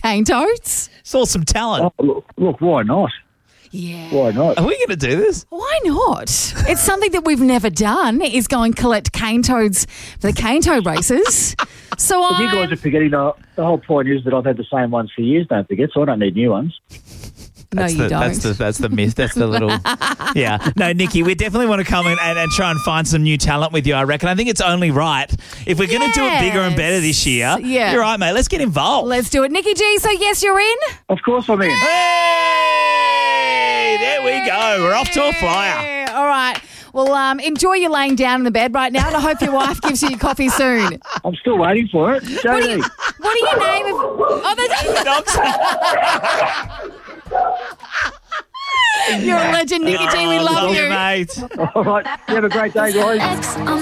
cane toads? Saw some talent. Oh, look, why not? Yeah. Why not? Are we going to do this? Why not? It's something that we've never done, is go and collect cane toads for the cane toad races. So You guys are forgetting the whole point is that I've had the same ones for years, don't forget, so I don't need new ones. No, you don't. That's the myth. That's the little... Yeah. No, Nikki, we definitely want to come in and try and find some new talent with you, I reckon. I think it's only right. If we're going to do it bigger and better this year, you're right, mate. Let's get involved. Let's do it. Nikki G, so yes, you're in? Of course I'm in. Hey! There we go. We're off to a flyer. Yeah, all right. Well, enjoy your laying down in the bed right now, and I hope your wife gives you your coffee soon. I'm still waiting for it. What do you name of... Oh, you're a legend, Nikki G. We love you. Mate. All right. You have a great day, guys.